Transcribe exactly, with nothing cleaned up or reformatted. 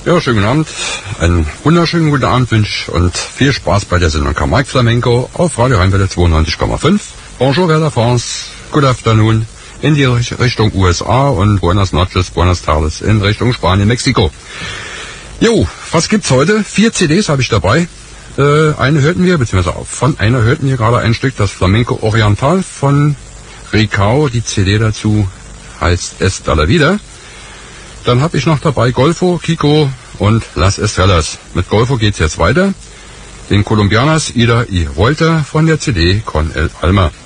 Ja, schönen guten Abend. Einen wunderschönen guten Abend wünsche ich und viel Spaß bei der Sendung Camargue Flamenco auf Radio Rheinwelle zweiundneunzig Komma fünf. Bonjour, Vers la France. Good afternoon. In die Richtung U S A und Buenas noches, Buenas tardes in Richtung Spanien, Mexiko. Jo, was gibt's heute? Vier C Ds habe ich dabei. Äh, eine hörten wir, beziehungsweise von einer hörten wir gerade ein Stück, das Flamenco Oriental von Ricao. Die C D dazu heißt Esta la Vida. Dann habe ich noch dabei Golfo, Kiko und Las Estrellas. Mit Golfo geht's jetzt weiter. Den Colombianas Ida y Vuelta von der C D Con el Alma.